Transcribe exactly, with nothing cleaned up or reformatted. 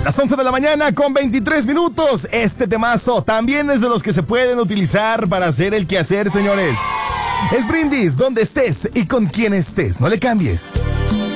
Las once de la mañana con veintitrés minutos. Este temazo también es de los que se pueden utilizar para hacer el quehacer, señores. Es Brindis, donde estés y con quien estés. No le cambies.